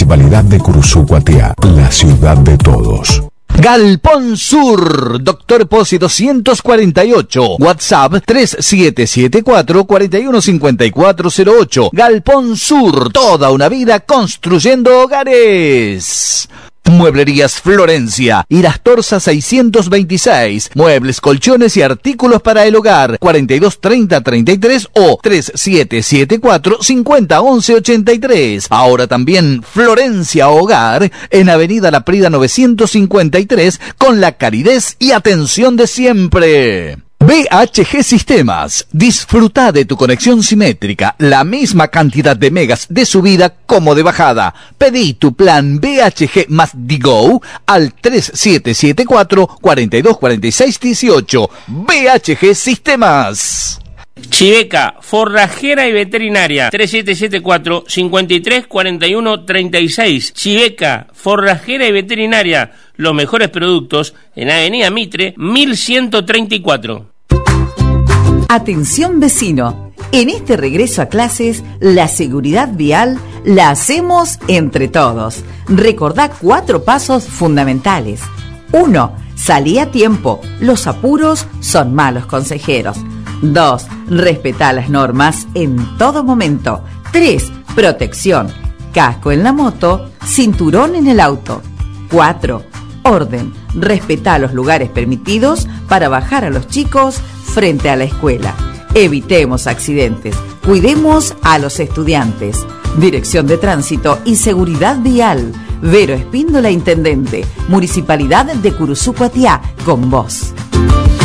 Municipalidad de Curuzú-Cuatiá, la ciudad de todos. Galpón Sur, Doctor Pozzi 248, WhatsApp 3774-415408. Galpón Sur, toda una vida construyendo hogares. Mueblerías Florencia, Irastorza 626, muebles, colchones y artículos para el hogar, 423033 o 3774-501183. Ahora también Florencia Hogar, en Avenida La Prida 953, con la calidez y atención de siempre. BHG Sistemas. Disfruta de tu conexión simétrica, la misma cantidad de megas de subida como de bajada. Pedí tu plan BHG más Digo al 3774-424618. BHG Sistemas. Chiveca, forrajera y veterinaria, 3774-534136. Chiveca, forrajera y veterinaria, los mejores productos en Avenida Mitre, 1134. Atención vecino, en este regreso a clases, la seguridad vial la hacemos entre todos. Recordá 4 pasos fundamentales. 1. Salí a tiempo, los apuros son malos consejeros. 2. Respetá las normas en todo momento. 3. Protección, casco en la moto, cinturón en el auto. 4. Orden, respetá los lugares permitidos para bajar a los chicos frente a la escuela. Evitemos accidentes, cuidemos a los estudiantes. Dirección de Tránsito y Seguridad Vial. Vero Espíndola, Intendente. Municipalidad de Curuzú-Cuatiá, con vos.